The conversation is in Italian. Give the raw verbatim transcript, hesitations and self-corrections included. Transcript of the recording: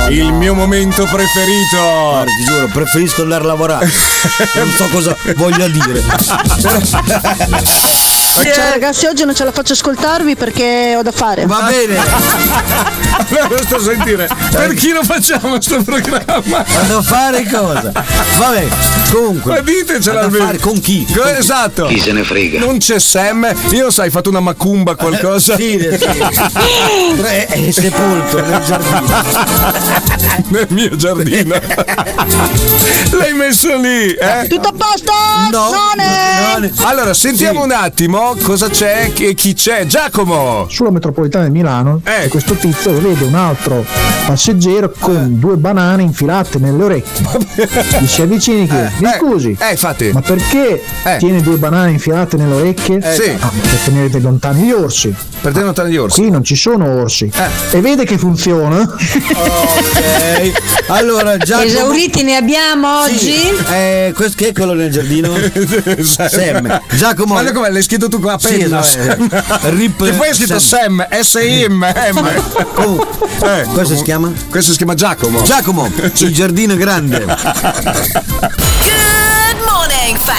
Il mio momento preferito. Guarda, ti giuro, preferisco andare a lavorare. Non so cosa voglia dire. Cioè, ragazzi, oggi non ce la faccio ascoltarvi perché ho da fare. Va bene. Allora sto a sentire. Per chi lo facciamo sto programma? Vado a fare cosa? Vabbè, comunque. Ma ditecela Vado a almeno. fare con chi? Esatto. Chi se ne frega? Non c'è Sam. Io non sai, hai fatto una macumba qualcosa? Sì, sì. È, è sepolto nel giardino. Nel mio giardino. L'hai messo lì, eh? Tutto a posto? No. None. Allora, sentiamo Sì. un attimo cosa c'è e chi c'è. Giacomo! Sulla metropolitana di Milano Eh. questo tizio vede un altro passeggero con due banane infilate nelle orecchie. Gli si avvicina e chiede: mi Eh, scusi, Eh, infatti. ma perché Eh. tiene due banane infilate nelle orecchie? Sì. Ah, per tenere lontani gli orsi. Per te non te gli orsi. Qui non ci sono orsi. Eh. E vede che funziona? Ok. Allora, Giacomo. Esauriti ne abbiamo Sì. oggi? Eh, questo che è quello nel giardino? Sam. Giacomo. Guarda com'è, l'hai scritto tu con la Sì, penna. no, Sam. eh, rip- E poi hai scritto Sam, S I M. Comunque, Eh, questo si chiama? Questo si chiama Giacomo. Giacomo, il giardino è grande. Good morning,